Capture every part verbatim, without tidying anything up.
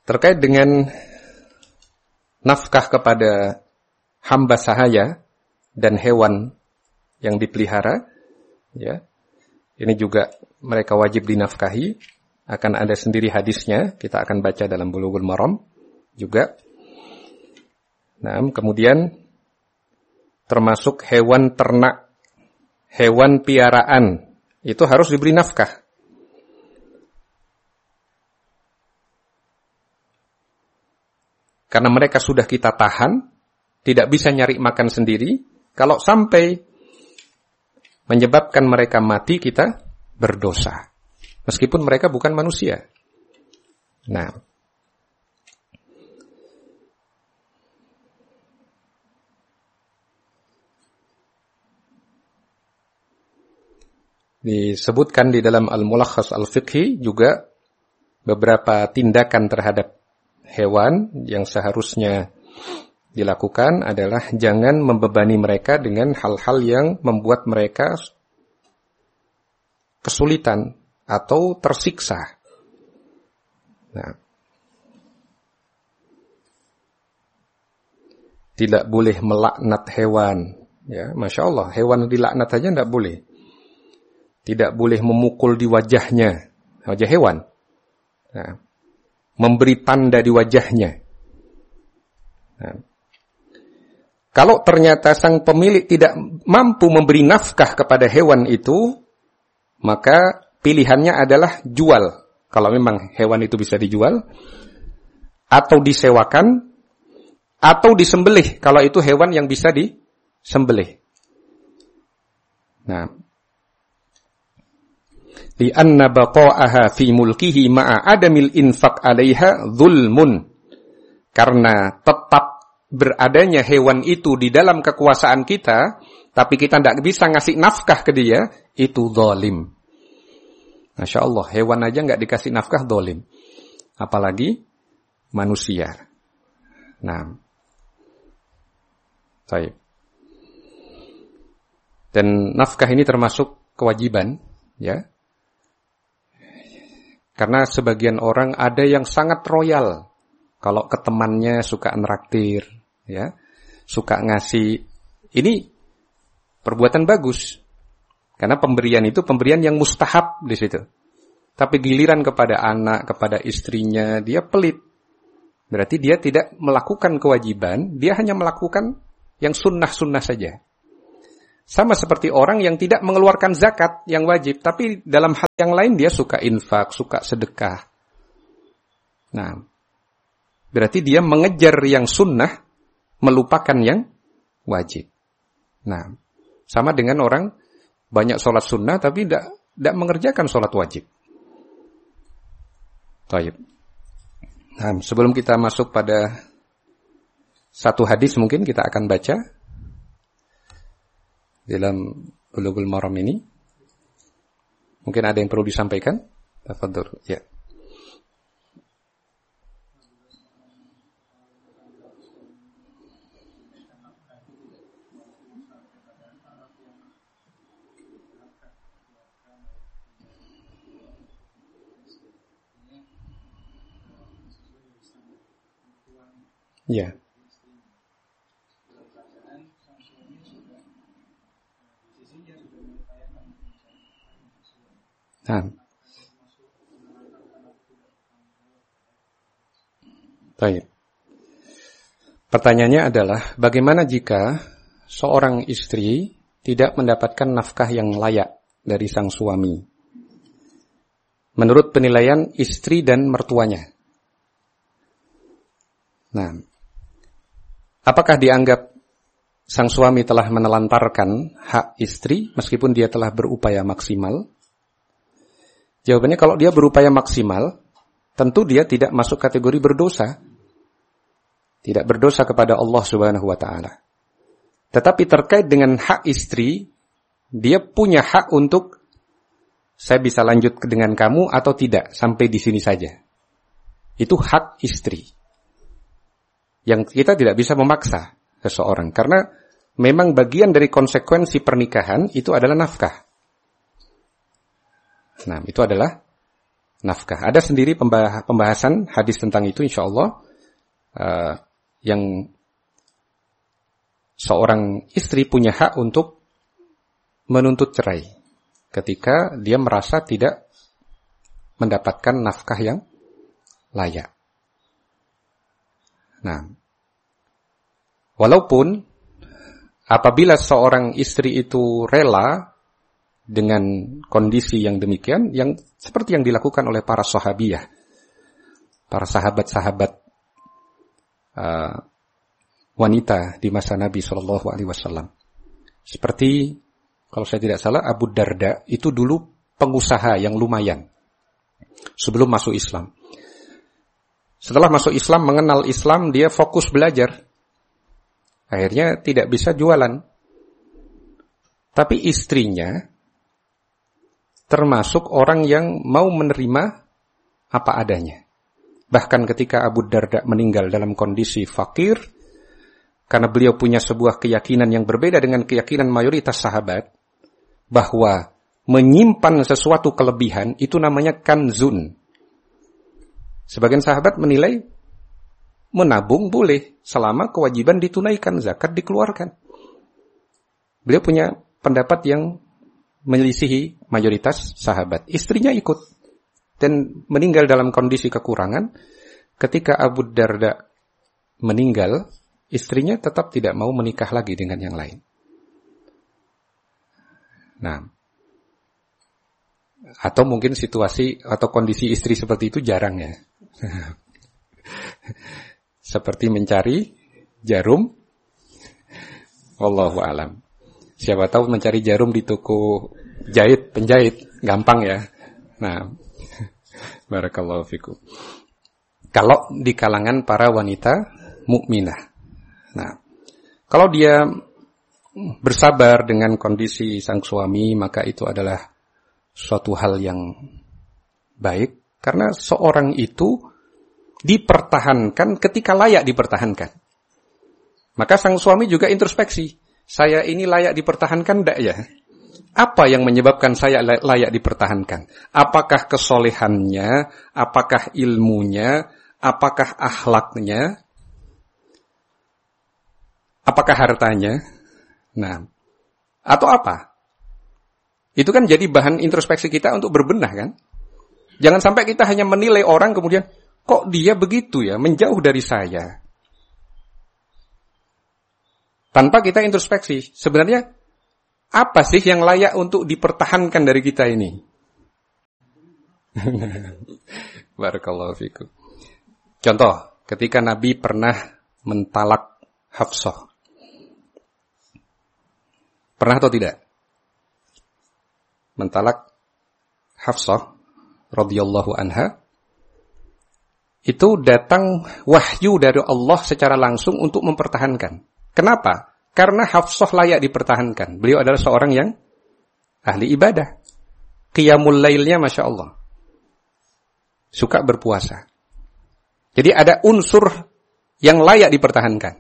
Terkait dengan nafkah kepada hamba sahaya dan hewan yang dipelihara, ya, ini juga mereka wajib dinafkahi. Akan ada sendiri hadisnya, kita akan baca dalam Bulughul Maram juga. Nah, kemudian termasuk hewan ternak, hewan piaraan, itu harus diberi nafkah. Karena mereka sudah kita tahan, tidak bisa nyari makan sendiri. Kalau sampai menyebabkan mereka mati, kita berdosa. Meskipun mereka bukan manusia. Nah, disebutkan di dalam Al-Mulakhas Al-Fiqhi juga beberapa tindakan terhadap hewan yang seharusnya dilakukan adalah jangan membebani mereka dengan hal-hal yang membuat mereka kesulitan atau tersiksa. Nah, tidak boleh melaknat hewan. Ya, Masya Allah, hewan dilaknat aja tidak boleh. Tidak boleh memukul di wajahnya, wajah hewan. Nah, memberi tanda di wajahnya. Nah, kalau ternyata sang pemilik tidak mampu memberi nafkah kepada hewan itu, maka pilihannya adalah jual. Kalau memang hewan itu bisa dijual, atau disewakan, atau disembelih. Kalau itu hewan yang bisa disembelih. Nah, li'anna baqa'aha fi mulkihi ma'a adamil infaq 'alaiha dzulmun. Karena tetap beradanya hewan itu di dalam kekuasaan kita, tapi kita tidak bisa ngasih nafkah ke dia, itu zalim. Masya Allah, hewan aja nggak dikasih nafkah zalim. Apalagi manusia. Nah, baik. Dan nafkah ini termasuk kewajiban, ya. Karena sebagian orang ada yang sangat royal. Kalau ke temannya suka neraktir, ya, suka ngasih. Ini perbuatan bagus. Karena pemberian itu pemberian yang mustahab di situ. Tapi giliran kepada anak, kepada istrinya, dia pelit. Berarti dia tidak melakukan kewajiban, dia hanya melakukan yang sunnah-sunnah saja. Sama seperti orang yang tidak mengeluarkan zakat yang wajib, tapi dalam hal yang lain dia suka infak, suka sedekah. Nah, berarti dia mengejar yang sunnah, melupakan yang wajib. Nah, sama dengan orang banyak sholat sunnah, tapi tidak tidak mengerjakan sholat wajib. Baik. Nah, sebelum kita masuk pada satu hadis mungkin kita akan baca dalam Bulughul Maram ini. Mungkin ada yang perlu disampaikan? Tafadhol. Ya. Ya. Nah. Baik. Pertanyaannya adalah, bagaimana jika seorang istri tidak mendapatkan nafkah yang layak dari sang suami? Menurut penilaian istri dan mertuanya. Nah, apakah dianggap sang suami telah menelantarkan hak istri meskipun dia telah berupaya maksimal? Jawabannya, kalau dia berupaya maksimal, tentu dia tidak masuk kategori berdosa. Tidak berdosa kepada Allah Subhanahu wa taala. Tetapi terkait dengan hak istri, dia punya hak untuk, saya bisa lanjut dengan kamu atau tidak, sampai di sini saja. Itu hak istri. Yang kita tidak bisa memaksa seseorang. Karena memang bagian dari konsekuensi pernikahan itu adalah nafkah. Nah, itu adalah nafkah. Ada sendiri pembahasan hadis tentang itu insyaallah uh, yang seorang istri punya hak untuk menuntut cerai ketika dia merasa tidak mendapatkan nafkah yang layak. Nah, walaupun apabila seorang istri itu rela dengan kondisi yang demikian, yang seperti yang dilakukan oleh para sahabiyah, para sahabat-sahabat uh, wanita di masa Nabi shallallahu alaihi wasallam. Seperti, kalau saya tidak salah, Abu Darda itu dulu pengusaha yang lumayan sebelum masuk Islam. Setelah masuk Islam, mengenal Islam, dia fokus belajar. Akhirnya tidak bisa jualan. Tapi istrinya termasuk orang yang mau menerima apa adanya. Bahkan ketika Abu Darda meninggal dalam kondisi fakir, karena beliau punya sebuah keyakinan yang berbeda dengan keyakinan mayoritas sahabat, bahwa menyimpan sesuatu kelebihan itu namanya kanzun. Sebagian sahabat menilai menabung boleh selama kewajiban ditunaikan, zakat dikeluarkan. Beliau punya pendapat yang menyelisihi mayoritas sahabat. Istrinya ikut dan meninggal dalam kondisi kekurangan. Ketika Abu Darda meninggal, istrinya tetap tidak mau menikah lagi dengan yang lain. Nah, atau mungkin situasi atau kondisi istri seperti itu jarang ya. Seperti mencari jarum, wallahu alam. Siapa tahu mencari jarum di toko jahit, penjahit, gampang ya. Nah, barakallahu fikum. Kalau di kalangan para wanita mukminah. Nah, kalau dia bersabar dengan kondisi sang suami, maka itu adalah suatu hal yang baik. Karena seorang itu dipertahankan ketika layak dipertahankan. Maka sang suami juga introspeksi. Saya ini layak dipertahankan enggak ya? Apa yang menyebabkan saya layak dipertahankan? Apakah kesolehannya? Apakah ilmunya? Apakah akhlaknya? Apakah hartanya? Nah, atau apa? Itu kan jadi bahan introspeksi kita untuk berbenah kan? Jangan sampai kita hanya menilai orang kemudian, kok dia begitu ya, menjauh dari saya. Tanpa kita introspeksi, sebenarnya apa sih yang layak untuk dipertahankan dari kita ini? Barakallahu fikum. Contoh, ketika Nabi pernah mentalak Hafsah. Pernah atau tidak? Mentalak Hafsah radhiyallahu anha, itu datang wahyu dari Allah secara langsung untuk mempertahankan. Kenapa? Karena Hafsah layak dipertahankan. Beliau adalah seorang yang ahli ibadah. Qiyamul lailnya Masya Allah. Suka berpuasa. Jadi ada unsur yang layak dipertahankan.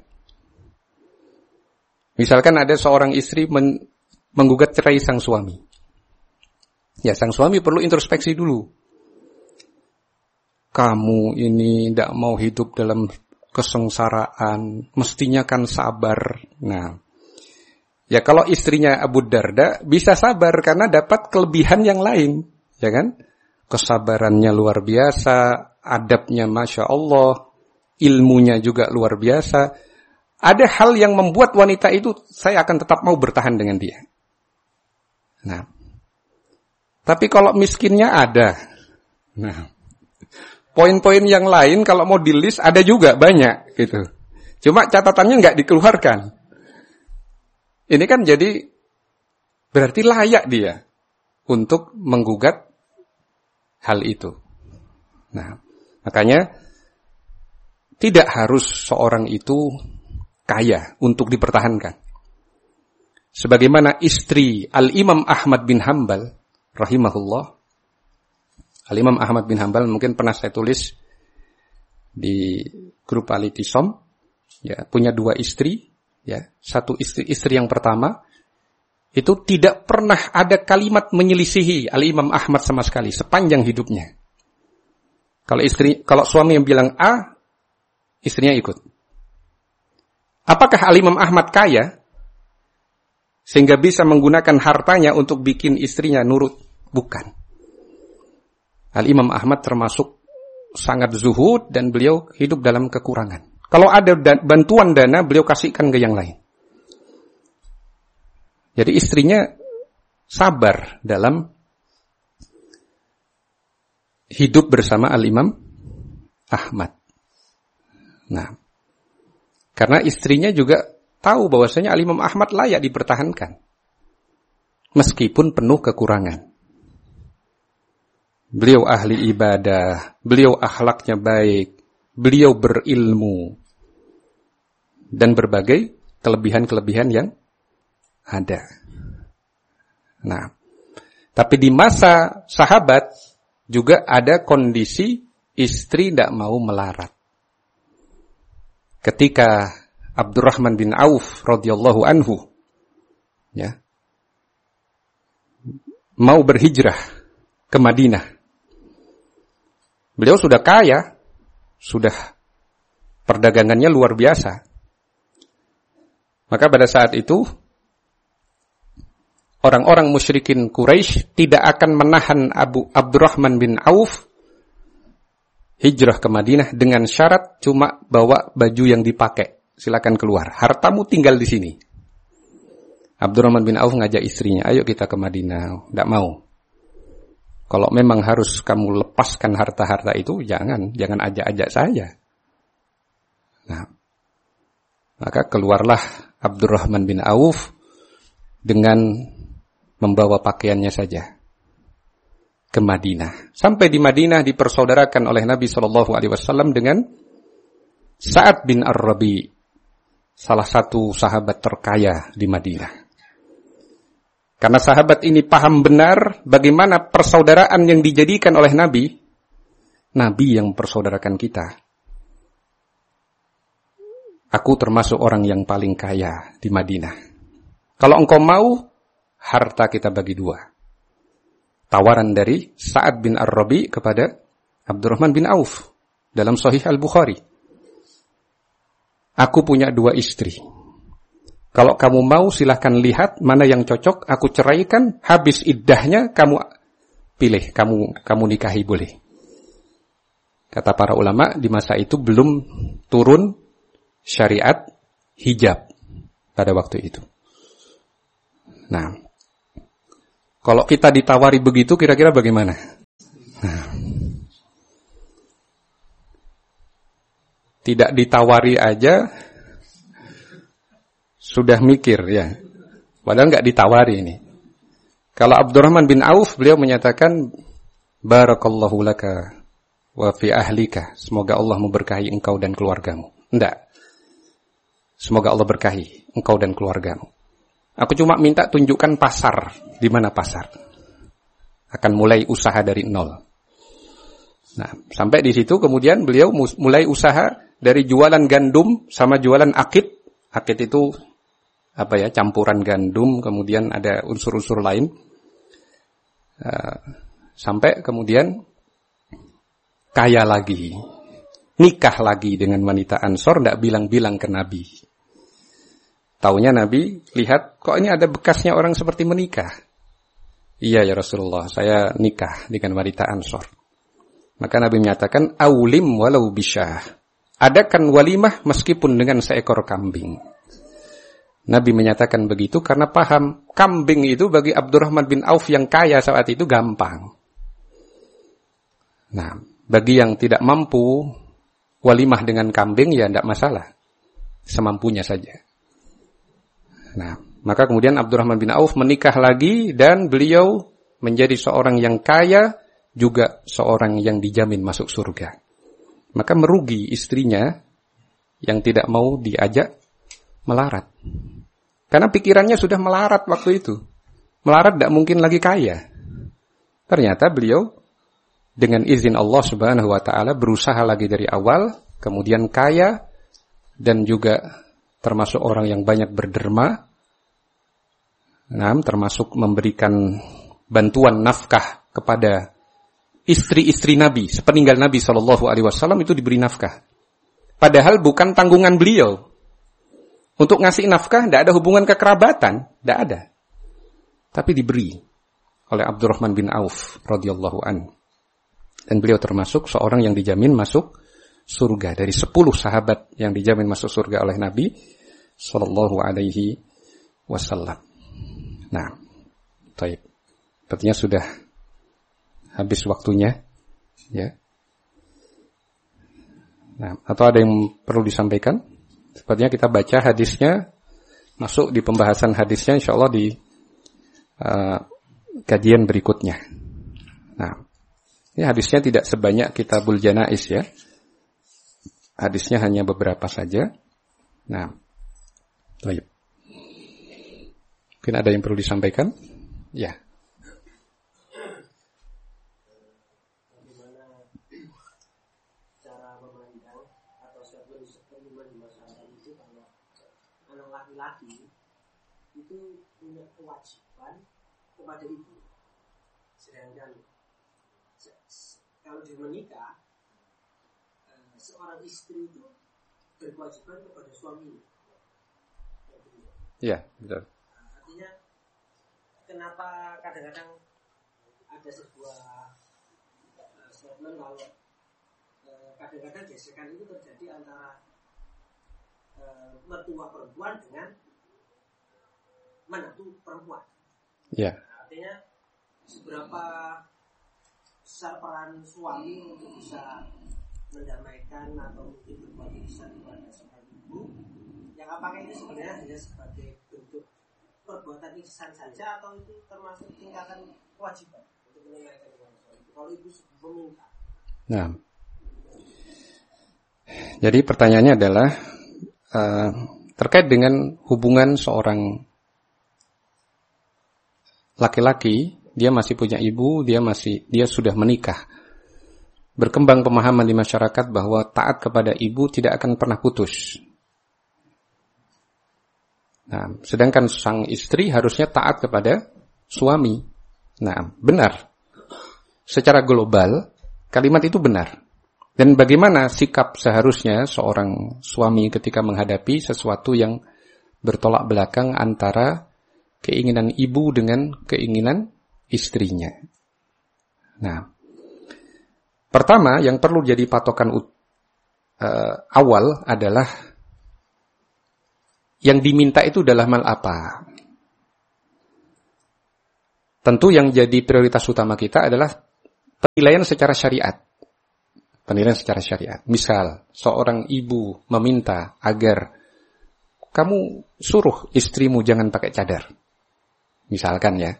Misalkan ada seorang istri men- menggugat cerai sang suami. Ya, sang suami perlu introspeksi dulu. Kamu ini tidak mau hidup dalam kesengsaraan, mestinya kan sabar. Nah, ya kalau istrinya Abu Darda bisa sabar karena dapat kelebihan yang lain, ya kan? Kesabarannya luar biasa, adabnya Masya Allah, ilmunya juga luar biasa. Ada hal yang membuat wanita itu, saya akan tetap mau bertahan dengan dia. Nah, tapi kalau miskinnya ada. Nah, poin-poin yang lain kalau mau di list ada juga banyak gitu. Cuma catatannya nggak dikeluarkan. Ini kan jadi berarti layak dia untuk menggugat hal itu. Nah, makanya tidak harus seorang itu kaya untuk dipertahankan. Sebagaimana istri Al-Imam Ahmad bin Hanbal rahimahullah. Al-Imam Ahmad bin Hanbal mungkin pernah saya tulis di grup Alitisom, ya, punya dua istri, ya. Satu istri istri yang pertama itu tidak pernah ada kalimat menyelisihi Al-Imam Ahmad sama sekali sepanjang hidupnya. Kalau istri, kalau suami yang bilang A, istrinya ikut. Apakah Al-Imam Ahmad kaya sehingga bisa menggunakan hartanya untuk bikin istrinya nurut? Bukan. Al-Imam Ahmad termasuk sangat zuhud dan beliau hidup dalam kekurangan. Kalau ada da- bantuan dana, beliau kasihkan ke yang lain. Jadi istrinya sabar dalam hidup bersama Al-Imam Ahmad. Nah, karena istrinya juga tahu bahwasanya Al-Imam Ahmad layak dipertahankan. Meskipun penuh kekurangan. Beliau ahli ibadah, beliau akhlaknya baik, beliau berilmu, dan berbagai kelebihan-kelebihan yang ada. Nah, tapi di masa sahabat juga ada kondisi istri tidak mau melarat. Ketika Abdurrahman bin Auf radhiyallahu anhu ya mau berhijrah ke Madinah. Beliau sudah kaya, sudah perdagangannya luar biasa. Maka pada saat itu orang-orang musyrikin Quraisy tidak akan menahan Abu Abdurrahman bin Auf hijrah ke Madinah dengan syarat cuma bawa baju yang dipakai. Silakan keluar. Hartamu tinggal di sini. Abdurrahman bin Auf ngajak istrinya, ayo kita ke Madinah. Tidak mau. Kalau memang harus kamu lepaskan harta-harta itu, jangan. Jangan ajak-ajak saya. Nah, maka keluarlah Abdurrahman bin Auf dengan membawa pakaiannya saja ke Madinah. Sampai di Madinah dipersaudarakan oleh Nabi shallallahu alaihi wasallam dengan Sa'ad bin Ar-Rabi, salah satu sahabat terkaya di Madinah. Karena sahabat ini paham benar bagaimana persaudaraan yang dijadikan oleh Nabi, Nabi yang mempersaudarakan kita. Aku termasuk orang yang paling kaya di Madinah. Kalau engkau mau, harta kita bagi dua. Tawaran dari Sa'ad bin Ar-Rabi kepada Abdurrahman bin Auf dalam Sahih Al-Bukhari. Aku punya dua istri. Kalau kamu mau silahkan lihat mana yang cocok, aku ceraikan, habis iddahnya kamu pilih, kamu kamu nikahi boleh. Kata para ulama, di masa itu belum turun syariat hijab pada waktu itu. Nah, kalau kita ditawari begitu kira-kira bagaimana? Nah, tidak ditawari aja sudah mikir ya. Padahal enggak ditawari ini. Kalau Abdurrahman bin Auf, beliau menyatakan barakallahu laka wa fi ahlika. Semoga Allah memberkahi engkau dan keluargamu. Enggak. Semoga Allah berkahi engkau dan keluargamu. Aku cuma minta tunjukkan pasar. Di mana pasar? Akan mulai usaha dari nol. Nah, sampai di situ kemudian beliau mulai usaha dari jualan gandum sama jualan akid. Akid itu apa ya, campuran gandum, kemudian ada unsur-unsur lain. Uh, sampai kemudian kaya lagi. Nikah lagi dengan wanita Ansor, tidak bilang-bilang ke Nabi. Taunya Nabi lihat, kok ini ada bekasnya orang seperti menikah. Iya ya Rasulullah, saya nikah dengan wanita Ansor. Maka Nabi menyatakan, aulim walau bisyah. Adakan walimah meskipun dengan seekor kambing. Nabi menyatakan begitu karena paham kambing itu bagi Abdurrahman bin Auf yang kaya saat itu gampang. Nah, bagi yang tidak mampu walimah dengan kambing ya tidak masalah. Semampunya saja. Nah, maka kemudian Abdurrahman bin Auf menikah lagi dan beliau menjadi seorang yang kaya, juga seorang yang dijamin masuk surga. Maka merugi istrinya yang tidak mau diajak melarat. Karena pikirannya sudah melarat waktu itu. Melarat tidak mungkin lagi kaya. Ternyata beliau dengan izin Allah Subhanahu wa taala berusaha lagi dari awal, kemudian kaya dan juga termasuk orang yang banyak berderma. Nah, termasuk memberikan bantuan nafkah kepada istri-istri Nabi, sepeninggal Nabi shallallahu alaihi wasallam itu diberi nafkah. Padahal bukan tanggungan beliau. Untuk ngasih nafkah tidak ada hubungan kekerabatan, tidak ada. Tapi diberi oleh Abdurrahman bin Auf radhiyallahu anhu. Dan beliau termasuk seorang yang dijamin masuk surga dari sepuluh sahabat yang dijamin masuk surga oleh Nabi sallallahu alaihi wasallam. Nah, baik. Sepertinya sudah habis waktunya, ya. Nah, atau ada yang perlu disampaikan? Sepertinya kita baca hadisnya, masuk di pembahasan hadisnya insyaallah di uh, kajian berikutnya. Nah, ini hadisnya tidak sebanyak Kitabul Janaiz ya. Hadisnya hanya beberapa saja. Nah, baik. Mungkin ada yang perlu disampaikan? Ya. Bagaimana cara memandang atau statement statement di masyarakat itu kalau anak laki-laki itu punya kewajiban kepada ibu, sedangkan kalau dia menikah, seorang istri itu berkewajiban kepada suaminya. Iya, betul. Nah, artinya kenapa kadang-kadang ada sebuah uh, statement kalau uh, kadang-kadang gesekan itu terjadi antara uh, mertua perempuan dengan menantu perempuan. Iya. Nah, artinya seberapa besar peran suami untuk bisa mendamaikan atau mungkin berbuat ihsan kepada seorang ibu, yang apakah itu sebenarnya hanya sebagai bentuk perbuatan ihsan saja atau itu termasuk tingkatan kewajiban untuk menunaikan kepada seorang ibu kalau ibu meminta. Nah, jadi pertanyaannya adalah uh, terkait dengan hubungan seorang laki-laki. Dia masih punya ibu, dia masih dia sudah menikah. Berkembang pemahaman di masyarakat bahwa taat kepada ibu tidak akan pernah putus. Nah, sedangkan sang istri harusnya taat kepada suami. Nah, benar. Secara global, kalimat itu benar. Dan bagaimana sikap seharusnya seorang suami ketika menghadapi sesuatu yang bertolak belakang antara keinginan ibu dengan keinginan istrinya. Nah, pertama yang perlu jadi patokan uh, awal adalah yang diminta itu dalam hal apa. Tentu yang jadi prioritas utama kita adalah penilaian secara syariat. Penilaian secara syariat. Misal, seorang ibu meminta agar kamu suruh istrimu jangan pakai cadar. Misalkan ya.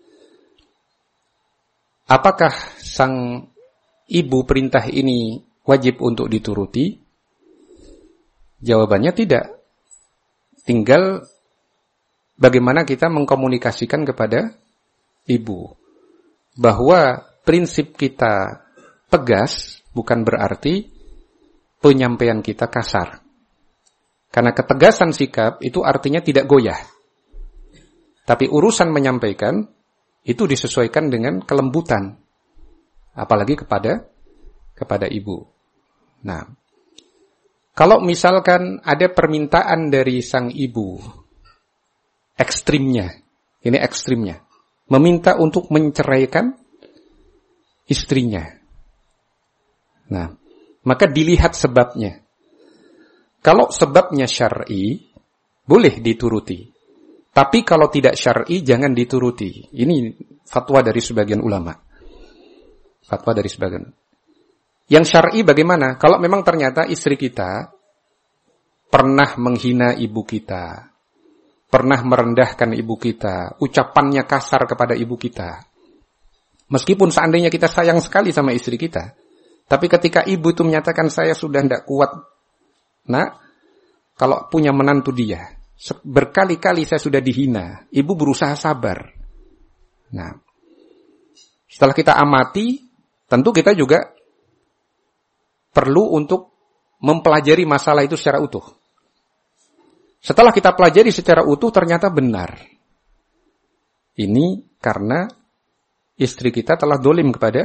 Apakah sang ibu perintah ini wajib untuk dituruti? Jawabannya tidak. Tinggal bagaimana kita mengkomunikasikan kepada ibu. Bahwa prinsip kita tegas bukan berarti penyampaian kita kasar. Karena ketegasan sikap itu artinya tidak goyah. Tapi urusan menyampaikan itu disesuaikan dengan kelembutan, apalagi kepada kepada ibu. Nah, kalau misalkan ada permintaan dari sang ibu, ekstrimnya, ini ekstrimnya, meminta untuk menceraikan istrinya. Nah, maka dilihat sebabnya. Kalau sebabnya syar'i, boleh dituruti. Tapi kalau tidak syar'i jangan dituruti. Ini fatwa dari sebagian ulama. Fatwa dari sebagian. Yang syar'i bagaimana? Kalau memang ternyata istri kita pernah menghina ibu kita, pernah merendahkan ibu kita, ucapannya kasar kepada ibu kita. Meskipun seandainya kita sayang sekali sama istri kita, tapi ketika ibu itu menyatakan saya sudah tidak kuat, nah, kalau punya menantu dia, berkali-kali saya sudah dihina. Ibu berusaha sabar. Nah, setelah kita amati, tentu kita juga perlu untuk mempelajari masalah itu secara utuh. Setelah kita pelajari secara utuh, ternyata benar. Ini karena istri kita telah dolim kepada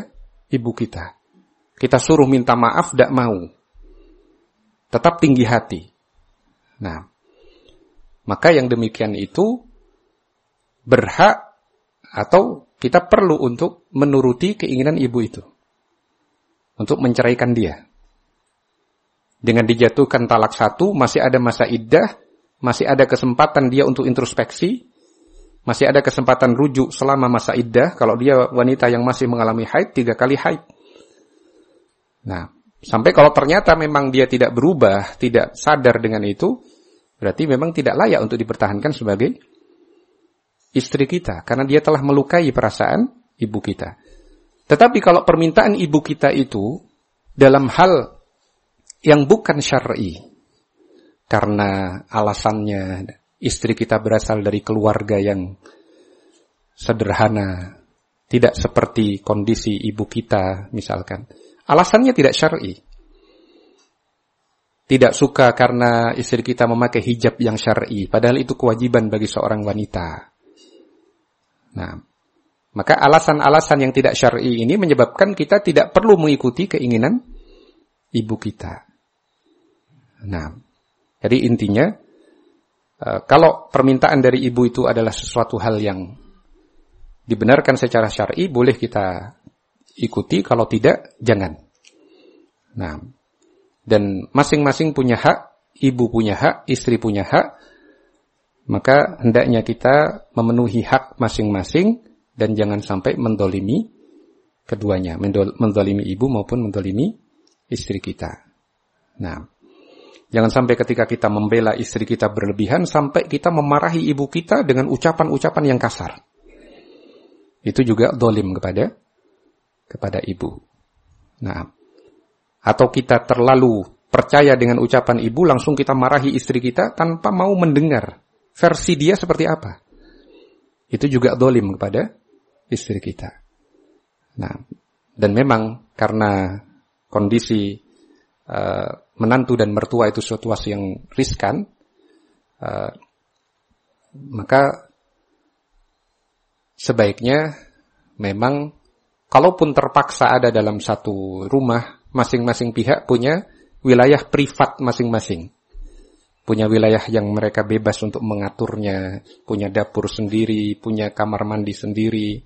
ibu kita. Kita suruh minta maaf, tidak mau. Tetap tinggi hati. Nah, maka yang demikian itu berhak atau kita perlu untuk menuruti keinginan ibu itu. Untuk menceraikan dia. Dengan dijatuhkan talak satu, masih ada masa iddah, masih ada kesempatan dia untuk introspeksi, masih ada kesempatan rujuk selama masa iddah, kalau dia wanita yang masih mengalami haid, tiga kali haid. Nah, sampai kalau ternyata memang dia tidak berubah, tidak sadar dengan itu, berarti memang tidak layak untuk dipertahankan sebagai istri kita, karena dia telah melukai perasaan ibu kita. Tetapi kalau permintaan ibu kita itu dalam hal yang bukan syar'i, karena alasannya istri kita berasal dari keluarga yang sederhana, tidak seperti kondisi ibu kita misalkan, alasannya tidak syar'i. Tidak suka karena istri kita memakai hijab yang syar'i, padahal itu kewajiban bagi seorang wanita. Nah, maka alasan-alasan yang tidak syar'i ini menyebabkan kita tidak perlu mengikuti keinginan ibu kita. Nah, jadi intinya, kalau permintaan dari ibu itu adalah sesuatu hal yang dibenarkan secara syar'i, boleh kita ikuti, kalau tidak, jangan. Nah, dan masing-masing punya hak, ibu punya hak, istri punya hak, maka hendaknya kita memenuhi hak masing-masing, dan jangan sampai mendolimi keduanya, mendolimi ibu maupun mendolimi istri kita. Nah, jangan sampai ketika kita membela istri kita berlebihan, sampai kita memarahi ibu kita dengan ucapan-ucapan yang kasar. Itu juga dolim kepada kepada ibu. Nah, atau kita terlalu percaya dengan ucapan ibu, langsung kita marahi istri kita tanpa mau mendengar versi dia seperti apa. Itu juga dolim kepada istri kita. Nah, dan memang karena kondisi uh, menantu dan mertua itu situasi yang riskan, uh, maka sebaiknya memang kalaupun terpaksa ada dalam satu rumah, masing-masing pihak punya wilayah privat masing-masing. Punya wilayah yang mereka bebas untuk mengaturnya, punya dapur sendiri, punya kamar mandi sendiri.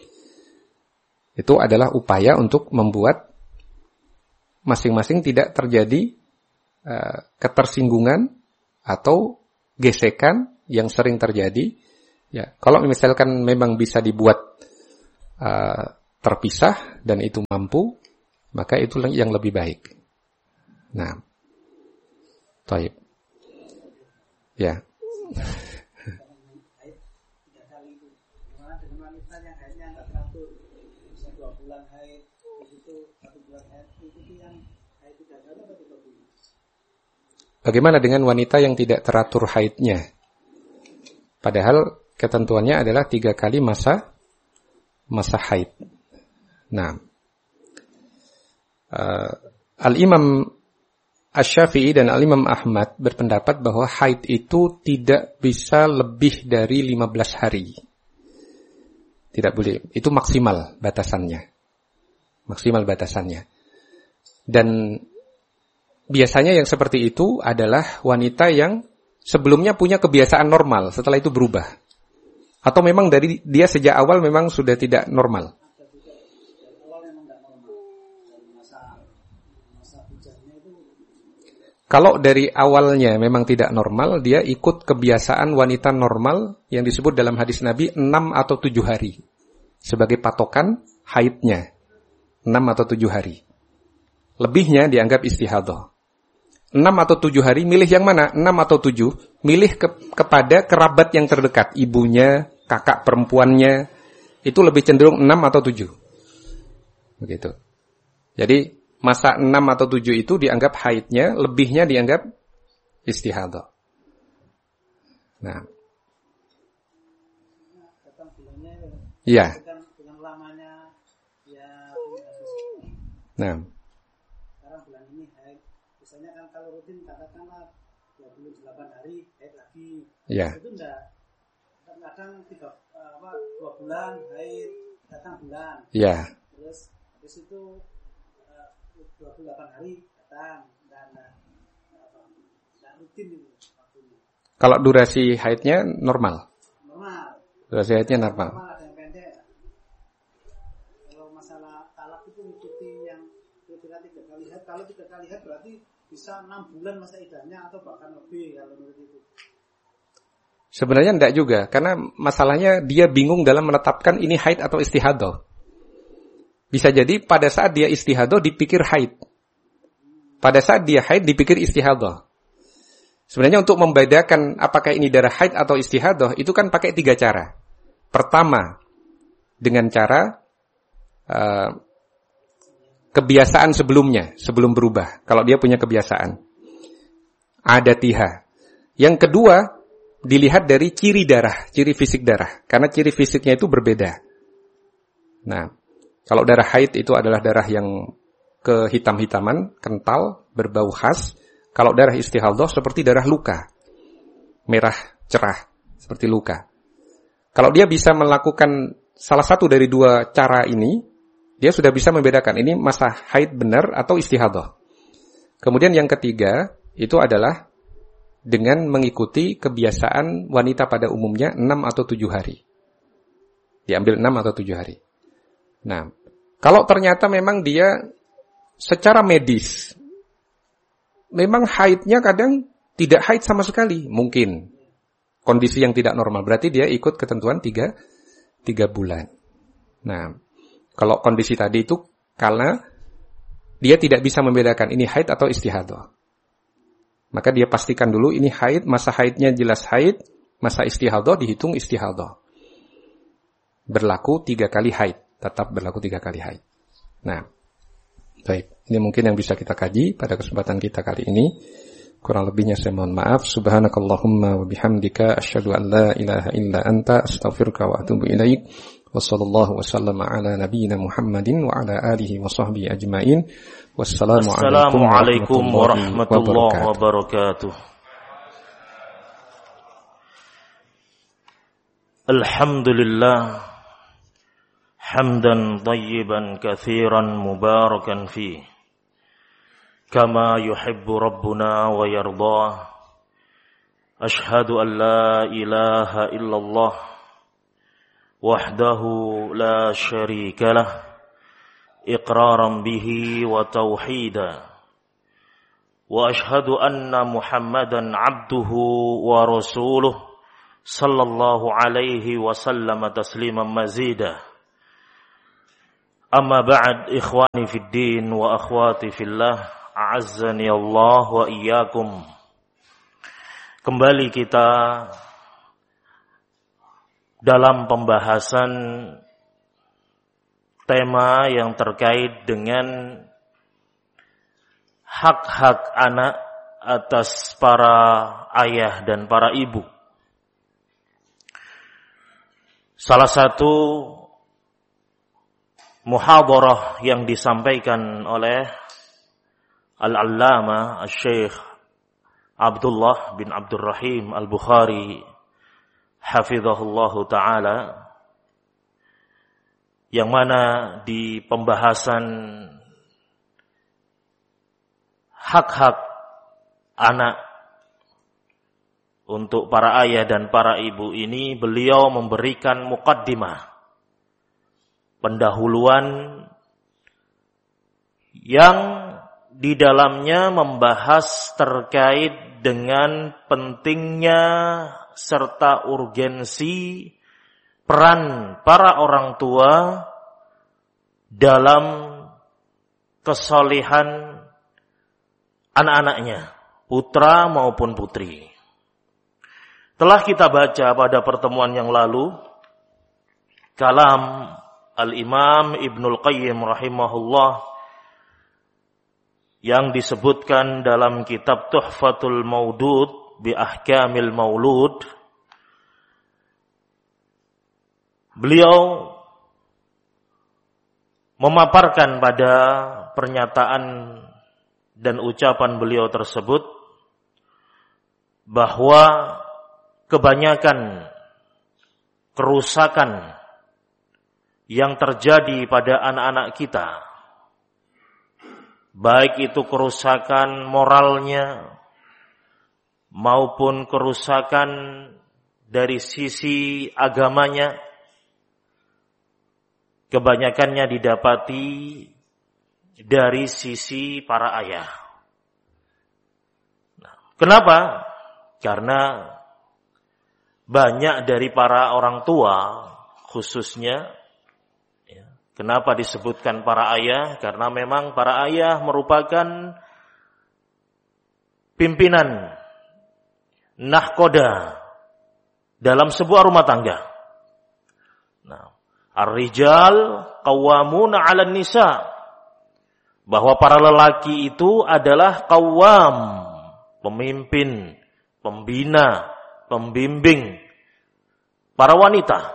Itu adalah upaya untuk membuat masing-masing tidak terjadi uh, ketersinggungan atau gesekan yang sering terjadi. Ya, kalau misalkan memang bisa dibuat uh, terpisah dan itu mampu, maka itu yang lebih baik. Nah, baik. Ya. Bagaimana dengan wanita yang tidak teratur haidnya? Padahal ketentuannya adalah tiga kali masa masa haid. Nah, uh, Al-Imam Asy-Syafi'i dan Al-Imam Ahmad berpendapat bahwa haid itu tidak bisa lebih dari lima belas hari. Tidak boleh. Itu maksimal batasannya. Maksimal batasannya. Dan biasanya yang seperti itu adalah wanita yang sebelumnya punya kebiasaan normal, setelah itu berubah. Atau memang dari dia sejak awal memang sudah tidak normal. Kalau dari awalnya memang tidak normal, dia ikut kebiasaan wanita normal yang disebut dalam hadis Nabi enam atau tujuh hari. Sebagai patokan haidnya. enam atau tujuh hari. Lebihnya dianggap istihadah. enam atau tujuh hari, milih yang mana? enam atau tujuh, milih ke, kepada kerabat yang terdekat. Ibunya, kakak perempuannya, itu lebih cenderung enam atau tujuh. Begitu. Jadi, masa enam atau tujuh itu dianggap haidnya, lebihnya dianggap istihadah. Nah. Iya. Nah. Sekarang bulan ini haid. Biasanya kan kalau rutin katakanlah dua puluh delapan hari haid lagi. Iya. Itu enggak. Kadang tiga apa dua bulan haid, datang bulan. Iya. Terus Habis itu uh, dua puluh delapan hari datang dan dan rutin itu waktunya. Kalau durasi haidnya normal? Normal. Durasi haidnya normal. Normal, ada yang pendek. Kalau masalah talak itu mengikuti yang kira-kira tiga kali haid. Kalau tiga kali haid berarti bisa enam bulan masa iddahnya atau bahkan lebih kalau menurut itu. Sebenarnya enggak juga, karena masalahnya dia bingung dalam menetapkan ini haid atau istihadah. Bisa jadi pada saat dia istihadah dipikir haid. Pada saat dia haid dipikir istihadah. Sebenarnya untuk membedakan apakah ini darah haid atau istihadah itu kan pakai tiga cara. Pertama, dengan cara uh, kebiasaan sebelumnya, sebelum berubah. Kalau dia punya kebiasaan. Adatiha. Yang kedua, dilihat dari ciri darah, ciri fisik darah. Karena ciri fisiknya itu berbeda. Nah, kalau darah haid itu adalah darah yang kehitam-hitaman, kental, berbau khas. Kalau darah istihadah seperti darah luka. Merah, cerah, seperti luka. Kalau dia bisa melakukan salah satu dari dua cara ini, dia sudah bisa membedakan ini masa haid benar atau istihadah. Kemudian yang ketiga, itu adalah dengan mengikuti kebiasaan wanita pada umumnya enam atau tujuh hari. Diambil enam atau tujuh hari. Nah, kalau ternyata memang dia secara medis, memang haidnya kadang tidak haid sama sekali. Mungkin kondisi yang tidak normal. Berarti dia ikut ketentuan tiga, tiga bulan. Nah, kalau kondisi tadi itu karena dia tidak bisa membedakan ini haid atau istihadah. Maka dia pastikan dulu ini haid, masa haidnya jelas haid, masa istihadah dihitung istihadah. Berlaku tiga kali haid, tetap berlaku tiga kali haid. Nah, baik, ini mungkin yang bisa kita kaji pada kesempatan kita kali ini. Kurang lebihnya saya mohon maaf. Subhanakallahumma wa bihamdika asyhadu an la ilaha illa anta astaghfiruka wa atubu ilaik. Wa sallallahu wa sallama ala nabiyyina Muhammadin wa ala alihi wa sahbihi ajmain. Wassalamualaikum warahmatullahi wabarakatuh. Alhamdulillah hamdan tayyiban katsiran mubarakan fi kama yuhibbu rabbuna wa yardah. Ashhadu an la ilaha illallah wahdahu la syarika lah iqraran bihi wa tauhida wa ashhadu anna Muhammadan abduhu wa rasuluh sallallahu alaihi wa sallam tasliman mazida. Amma ba'd, ikhwani fid din wa akhwati fillah, a'azzani Allah wa iyyakum. Kembali kita dalam pembahasan tema yang terkait dengan hak-hak anak atas para ayah dan para ibu. Salah satu muhadarah yang disampaikan oleh Al-Allama Al-Syekh Abdullah bin Abdurrahim Al-Bukhari hafizahullahu ta'ala, yang mana di pembahasan hak-hak anak untuk para ayah dan para ibu ini, beliau memberikan muqaddimah, pendahuluan yang di dalamnya membahas terkait dengan pentingnya serta urgensi peran para orang tua dalam kesolihan anak-anaknya, putra maupun putri. Telah kita baca pada pertemuan yang lalu kalam Al-Imam Ibnul Qayyim rahimahullah yang disebutkan dalam kitab Tuhfatul Maudud bi Ahkamil Maulud. Beliau memaparkan pada pernyataan dan ucapan beliau tersebut bahwa kebanyakan kerusakan yang terjadi pada anak-anak kita, baik itu kerusakan moralnya maupun kerusakan dari sisi agamanya, kebanyakannya didapati dari sisi para ayah. Nah, kenapa? Karena banyak dari para orang tua khususnya, ya, kenapa disebutkan para ayah? Karena memang para ayah merupakan pimpinan nahkoda dalam sebuah rumah tangga. Nah, ar-rijal qawwamuna 'alan nisa, bahwa para lelaki itu adalah qawwam, pemimpin, pembina, pembimbing para wanita.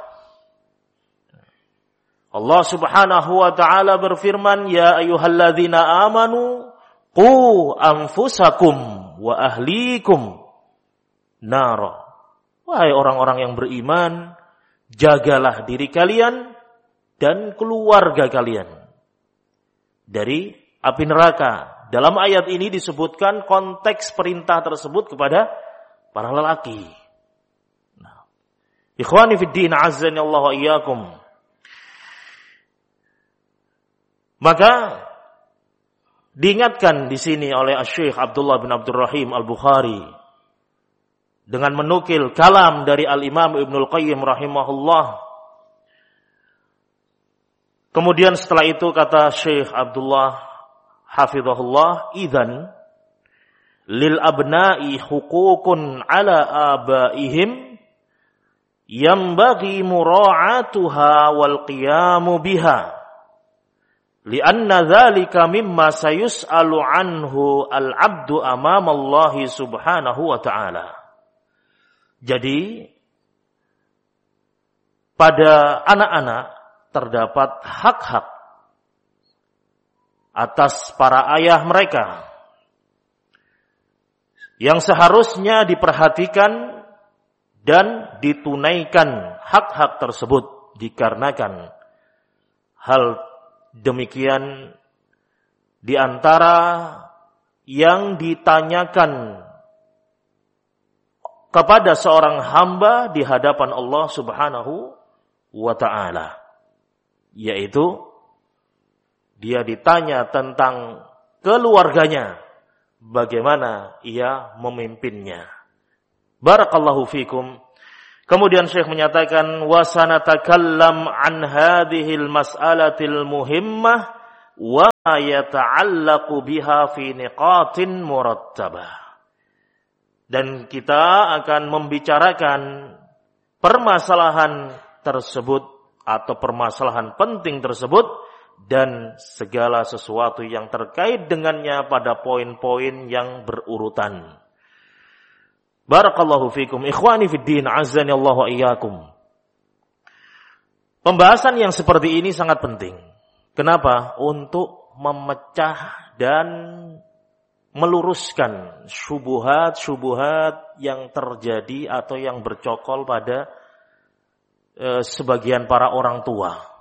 Allah Subhanahu wa taala berfirman, ya ayyuhalladzina amanu qu anfusakum wa ahlikum nara. Wahai orang-orang yang beriman, jagalah diri kalian dan keluarga kalian dari api neraka. Dalam ayat ini disebutkan konteks perintah tersebut kepada para lelaki. Nah, ikhwani fid din, azzani Allah wa iyyakum. Maka diingatkan di sini oleh Syekh Abdullah bin Abdurrahim Al-Bukhari dengan menukil kalam dari Al-Imam Ibnul Qayyim rahimahullah. Kemudian setelah itu kata Syekh Abdullah hafizahullah, idzan lil abna'i huququn ala abaihim yambaghi mura'atuha wal qiyamu biha lianna dzalika mimma sayus'alu anhu al-'abdu amama Allah subhanahu wa ta'ala. Jadi pada anak-anak terdapat hak-hak atas para ayah mereka yang seharusnya diperhatikan dan ditunaikan hak-hak tersebut, dikarenakan hal demikian di antara yang ditanyakan kepada seorang hamba di hadapan Allah Subhanahu wa ta'ala, yaitu dia ditanya tentang keluarganya, bagaimana ia memimpinnya. Barakallahu fikum. Kemudian Syekh menyatakan, wa sanatakallam an hadhil mas'alatil muhimmah wa yata'allaqu biha fi niqatin murattabah. Dan kita akan membicarakan permasalahan tersebut atau permasalahan penting tersebut dan segala sesuatu yang terkait dengannya pada poin-poin yang berurutan. Barakallahu fikum, ikhwani fid din, azzani Allah wa iyyakum. Pembahasan yang seperti ini sangat penting. Kenapa? Untuk memecah dan meluruskan syubhat-syubhat yang terjadi atau yang bercokol pada e, sebagian para orang tua.